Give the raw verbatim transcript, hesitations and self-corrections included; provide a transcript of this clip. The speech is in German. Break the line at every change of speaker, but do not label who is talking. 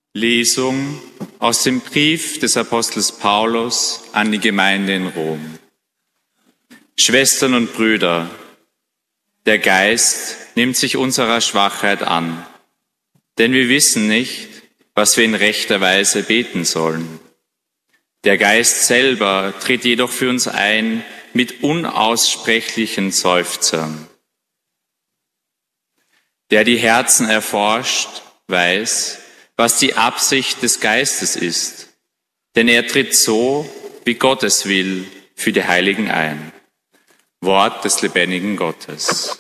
Lesung aus dem Brief des Apostels Paulus an die Gemeinde in Rom. Schwestern und Brüder, der Geist nimmt sich unserer Schwachheit an, denn wir wissen nicht, was wir in rechter Weise beten sollen. Der Geist selber tritt jedoch für uns ein mit unaussprechlichen Seufzern. Der die Herzen erforscht, weiß, was die Absicht des Geistes ist, denn er tritt so, wie Gott es will, für die Heiligen ein. Wort des lebendigen Gottes.